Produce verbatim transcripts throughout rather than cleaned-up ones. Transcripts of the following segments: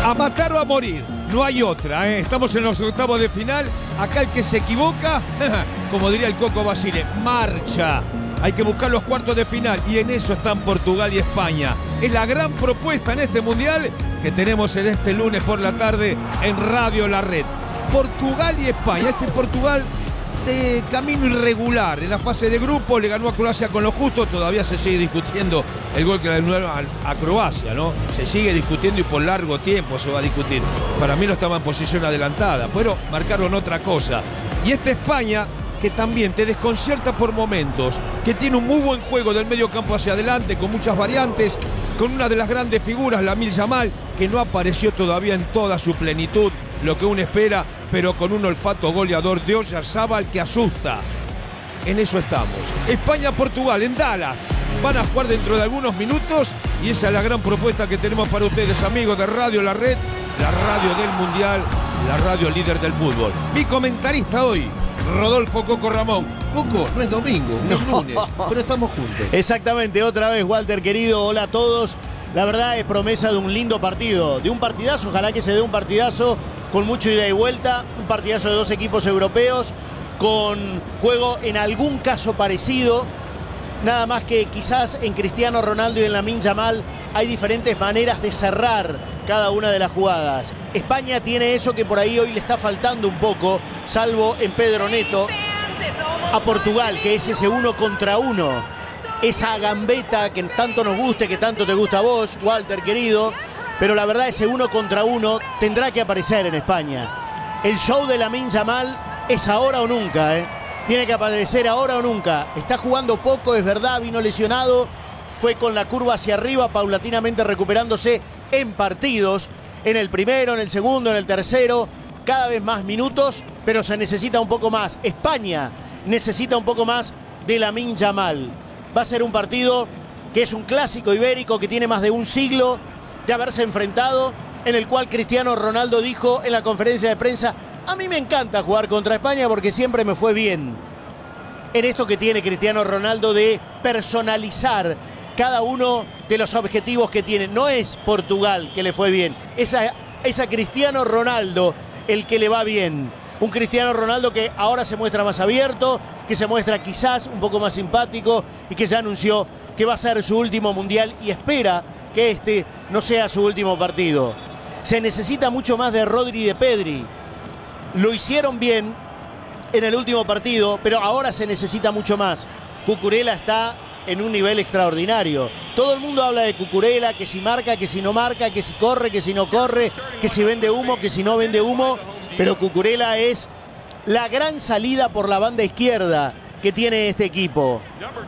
A matar o a morir, no hay otra, ¿eh? Estamos en los octavos de final. Acá el que se equivoca, como diría el Coco Basile, marcha. Hay que buscar los cuartos de final y en eso están Portugal y España. Es la gran propuesta en este Mundial que tenemos en este lunes por la tarde en Radio La Red. Portugal y España. Este Portugal de camino irregular. En la fase de grupo le ganó a Croacia con lo justo. Todavía se sigue discutiendo el gol que le ganó a, a Croacia, ¿no? Se sigue discutiendo y por largo tiempo se va a discutir. Para mí no estaba en posición adelantada, pero marcaron otra cosa. Y esta España, que también te desconcierta por momentos, que tiene un muy buen juego del medio campo hacia adelante, con muchas variantes, con una de las grandes figuras, Lamine Yamal, que no apareció todavía en toda su plenitud, lo que uno espera, pero con un olfato goleador de Oyarzabal que asusta. En eso estamos. España-Portugal en Dallas. Van a jugar dentro de algunos minutos y esa es la gran propuesta que tenemos para ustedes, amigos de Radio La Red, la radio del Mundial, la radio líder del fútbol. Mi comentarista hoy, Rodolfo Coco Ramón. Coco, no es domingo, no es lunes, pero estamos juntos. Exactamente, otra vez, Walter, querido, hola a todos. La verdad es promesa de un lindo partido, de un partidazo, ojalá que se dé un partidazo con mucho ida y vuelta, un partidazo de dos equipos europeos, con juego en algún caso parecido, nada más que quizás en Cristiano Ronaldo y en Lamine Yamal hay diferentes maneras de cerrar cada una de las jugadas. España tiene eso que por ahí hoy le está faltando un poco, salvo en Pedro Neto, a Portugal, que es ese uno contra uno, esa gambeta que tanto nos gusta, que tanto te gusta a vos, Walter, querido, pero la verdad ese uno contra uno tendrá que aparecer en España. El show de Lamine Yamal es ahora o nunca, ¿eh? Tiene que aparecer ahora o nunca. Está jugando poco, es verdad, vino lesionado, fue con la curva hacia arriba, paulatinamente recuperándose en partidos, en el primero, en el segundo, en el tercero, cada vez más minutos, pero se necesita un poco más. España necesita un poco más de Lamine Yamal. Va a ser un partido que es un clásico ibérico que tiene más de un siglo de haberse enfrentado, en el cual Cristiano Ronaldo dijo en la conferencia de prensa: a mí me encanta jugar contra España porque siempre me fue bien. En esto que tiene Cristiano Ronaldo de personalizar cada uno de los objetivos que tiene. No es Portugal que le fue bien, es a, es a Cristiano Ronaldo el que le va bien. Un Cristiano Ronaldo que ahora se muestra más abierto, que se muestra quizás un poco más simpático y que ya anunció que va a ser su último mundial y espera que este no sea su último partido. Se necesita mucho más de Rodri y de Pedri. Lo hicieron bien en el último partido, pero ahora se necesita mucho más. Cucurella está en un nivel extraordinario. Todo el mundo habla de Cucurella, que si marca, que si no marca, que si corre, que si no corre, que si vende humo, que si no vende humo, pero Cucurella es la gran salida por la banda izquierda que tiene este equipo.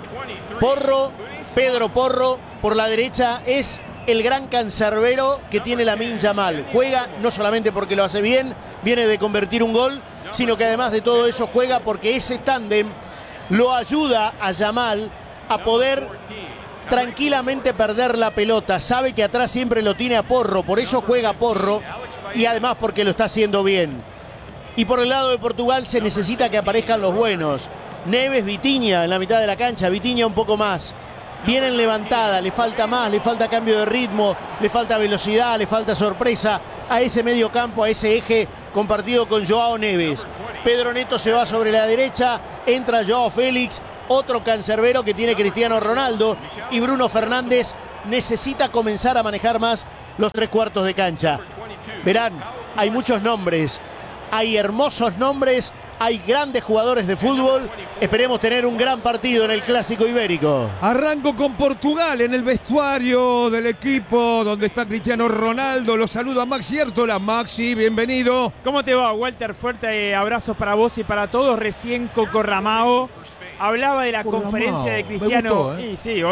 Porro, Pedro Porro, por la derecha es el gran cancerbero que tiene Lamine Yamal. Juega no solamente porque lo hace bien, viene de convertir un gol, sino que además de todo eso juega porque ese tándem lo ayuda a Yamal a poder tranquilamente perder la pelota. Sabe que atrás siempre lo tiene a Porro, por eso juega Porro y además porque lo está haciendo bien. Y por el lado de Portugal se necesita que aparezcan los buenos. Neves, Vitinha en la mitad de la cancha, Vitinha un poco más. Vienen levantada, le falta más, le falta cambio de ritmo, le falta velocidad, le falta sorpresa a ese medio campo, a ese eje compartido con Joao Neves. Pedro Neto se va sobre la derecha, entra Joao Félix, otro cancerbero que tiene Cristiano Ronaldo, y Bruno Fernández necesita comenzar a manejar más los tres cuartos de cancha. Verán, hay muchos nombres, hay hermosos nombres, hay grandes jugadores de fútbol. Esperemos tener un gran partido en el Clásico Ibérico. Arranco con Portugal en el vestuario del equipo donde está Cristiano Ronaldo. Lo saluda Maxi Ertola. Maxi, bienvenido. ¿Cómo te va, Walter? Fuerte abrazo para vos y para todos. Recién Coco Ramao hablaba de la Coco conferencia Ramao. de Cristiano. Me gustó, ¿eh? Y sí,